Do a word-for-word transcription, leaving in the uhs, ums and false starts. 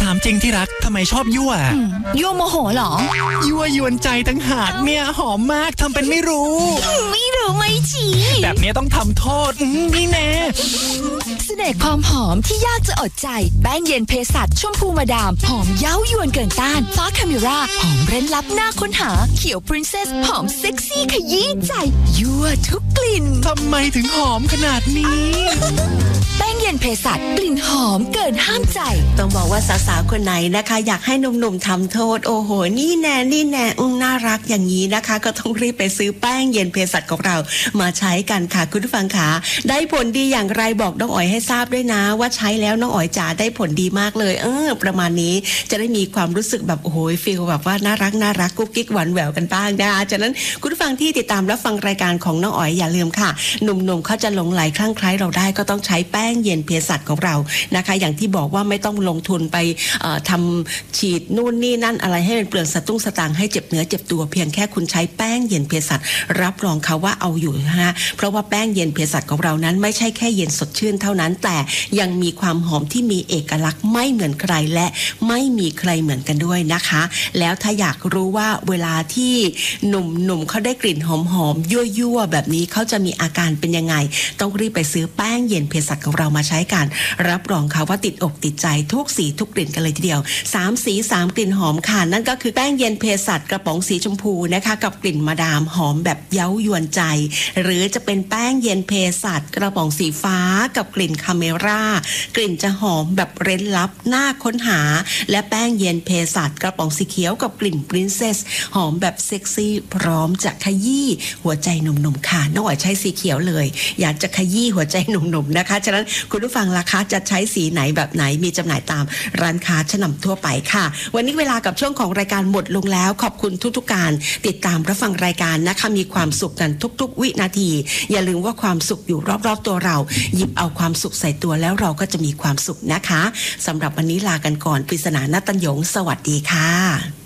ถามจริงที่รักทำไมชอบยั่วยั่วโมโหเหรอยั่วยวนใจตั้งหากเนี่ยหอมมากทำเป็นไม่รู้ไม่รู้ไม่จีแบบนี้ต้องทำโทษนี่แน่เสน่ห์ความหอมที่ยากจะอดใจแป้งเย็นเพสัชชมพูมาดามหอมเย้ายวนเกินต้านฟ้าคาเมราหอมเร้นลับหน้าค้นหาเขียวพรินเซสหอมเซ็กซี่ขยี้ใจยั่วทุกกลิ่นทำไมถึงหอมขนาดนี้แป้งเย็นเพสัชกลิ่นหอมเกินห้ามใจต้องบอกว่าสาวๆคนไหนนะคะอยากให้หนุ่มๆทำโทษโอ้โหนี่แน่นี่แน่อุ้งน่ารักอย่างนี้นะคะก็ต้องรีบไปซื้อแป้งเย็นเพสัชของเรามาใช้กันค่ะคุณผู้ฟังขาได้ผลดีอย่างไรบอกน้องอ๋อยให้ทราบด้วยนะว่าใช้แล้วน้องอ๋อยจ๋าได้ผลดีมากเลยเออประมาณนี้จะได้มีความรู้สึกแบบโอ้โหฟีลแบบว่าน่ารักน่ารักกุ๊กกิ๊กหวานแหววกันบ้างนะคะฉะนั้นคุณผู้ฟังที่ติดตามรับฟังรายการของน้องอ๋อยอย่าลืมค่ะหนุ่มๆเขาจะหลงไหลคลั่งไคล้เราได้ก็ต้องใช้แป้งเย็นเพสัชของเรานะคะอย่างที่บอกว่าไม่ต้องลงทุนไปทำฉีดนู่นนี่นั่นอะไรให้มันเปลืองสตุ้งสตางค์ให้เจ็บเนื้อเจ็บตัวเพียงแค่คุณใช้แป้งเย็นเภสัชรับรองเขาว่าเอาอยู่นะฮะเพราะว่าแป้งเย็นเภสัชของเรานั้นไม่ใช่แค่เย็นสดชื่นเท่านั้นแต่ยังมีความหอมที่มีเอกลักษณ์ไม่เหมือนใครและไม่มีใครเหมือนกันด้วยนะคะแล้วถ้าอยากรู้ว่าเวลาที่หนุ่มๆเขาได้กลิ่นหอมๆยั่วๆแบบนี้เขาจะมีอาการเป็นยังไงต้องรีบไปซื้อแป้งเย็นเภสัชของเรามาใช้กันรับรองเขาว่าติดอกติดใจทุกสีทุกกลิ่นกันเลยทีเดียวสามสีสามกลิ่นหอมค่ะนั่นก็คือแป้งเย็นเภสัชกระป๋องสีชมพูนะคะกับกลิ่นมาดามหอมแบบเย้ายวนใจหรือจะเป็นแป้งเย็นเภสัชกระป๋องสีฟ้ากับกลิ่นคาเมร่ากลิ่นจะหอมแบบเร้นลับน่าค้นหาและแป้งเย็นเภสัชกระป๋องสีเขียวกับกลิ่นปรินเซสหอมแบบเซ็กซี่พร้อมจะขยี้หัวใจหนุ่มๆค่ะน้องอ๋อยใช้สีเขียวเลยอยากจะขยี้หัวใจหนุ่มๆนะคะฉะนั้นคุณผู้ฟังราคาจะใช้สีไหนแบบไหนมีจำหน่ายตามร้านค้าชั้นนำทั่วไปค่ะวันนี้เวลากับช่วงของรายการหมดลงแล้วขอบคุณทุกๆการติดตามรับฟังรายการนะคะมีความสุขกันทุกๆวินาทีอย่าลืมว่าความสุขอยู่รอบๆตัวเราหยิบเอาความสุขใส่ตัวแล้วเราก็จะมีความสุขนะคะสำหรับวันนี้ลากันก่อนปริศนาณตัญญงสวัสดีค่ะ